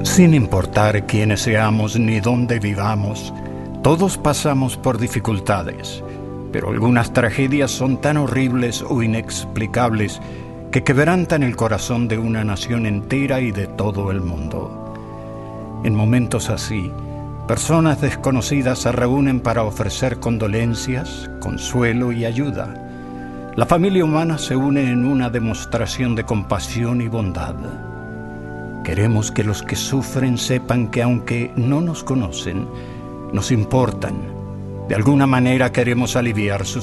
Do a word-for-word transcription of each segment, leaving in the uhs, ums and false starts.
Sin importar quiénes seamos ni dónde vivamos, todos pasamos por dificultades, pero algunas tragedias son tan horribles o inexplicables que quebrantan el corazón de una nación entera y de todo el mundo. En momentos así, personas desconocidas se reúnen para ofrecer condolencias, consuelo y ayuda. La familia humana se une en una demostración de compasión y bondad. Queremos que los que sufren sepan que aunque no nos conocen, nos importan. De alguna manera queremos aliviar su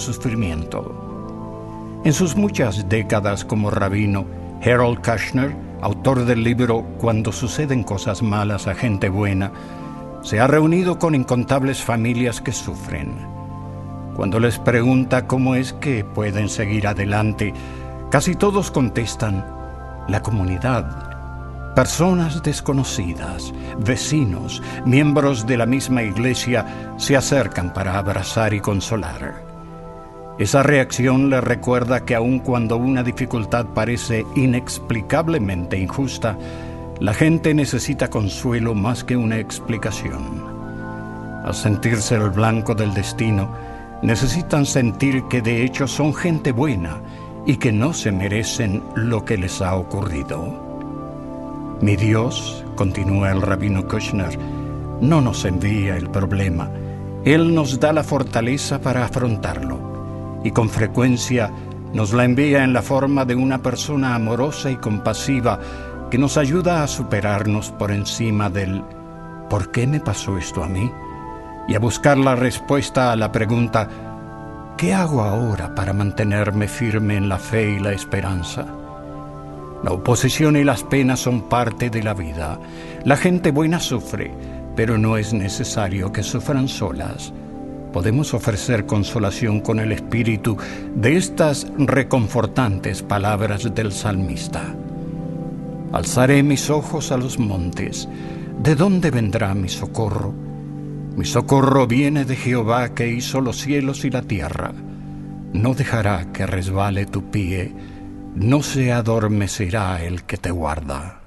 sufrimiento. En sus muchas décadas como rabino, Harold Kushner, autor del libro Cuando suceden cosas malas a gente buena, se ha reunido con incontables familias que sufren. Cuando les pregunta cómo es que pueden seguir adelante, casi todos contestan: la comunidad. Personas desconocidas, vecinos, miembros de la misma iglesia se acercan para abrazar y consolar. Esa reacción le recuerda que aun cuando una dificultad parece inexplicablemente injusta, la gente necesita consuelo más que una explicación. Al sentirse el blanco del destino, necesitan sentir que de hecho son gente buena y que no se merecen lo que les ha ocurrido. Mi Dios, continúa el rabino Kushner, no nos envía el problema. Él nos da la fortaleza para afrontarlo y con frecuencia nos la envía en la forma de una persona amorosa y compasiva que nos ayuda a superarnos por encima del ¿por qué me pasó esto a mí? Y a buscar la respuesta a la pregunta ¿qué hago ahora para mantenerme firme en la fe y la esperanza? La oposición y las penas son parte de la vida. La gente buena sufre, pero no es necesario que sufran solas. Podemos ofrecer consolación con el espíritu de estas reconfortantes palabras del salmista. Alzaré mis ojos a los montes. ¿De dónde vendrá mi socorro? Mi socorro viene de Jehová, que hizo los cielos y la tierra. No dejará que resbale tu pie, no se adormecerá el que te guarda.